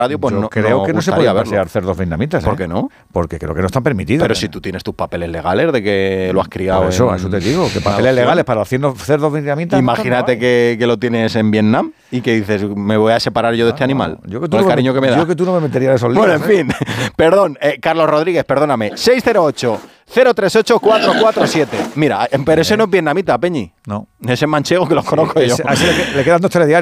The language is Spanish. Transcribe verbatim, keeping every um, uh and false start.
radio, pues Yo no creo no que no se gustaría puede verlo. pasear cerdos vietnamitas. ¿Por ¿eh? qué no? Porque creo que no están permitidos. Pero si tú tienes tus papeles legales de que lo has criado. Por eso, en eso te digo, que una papeles adopción. legales para haciendo cerdos vietnamitas. Imagínate no que, que lo tienes en Vietnam y que dices, me voy a separar yo de este Ah, animal. no. Yo que tú Con el no cariño que me da. Yo que tú no me metería en esos líos. Bueno, en ¿eh? fin. Perdón, eh, Carlos Rodríguez, perdóname. seis cero ocho, cero tres ocho, cuatro cuatro siete. Mira, pero ese no es vietnamita, Peñi. No. Ese es manchego que los conozco yo. Ese- a ese le, le quedan dos telediarios.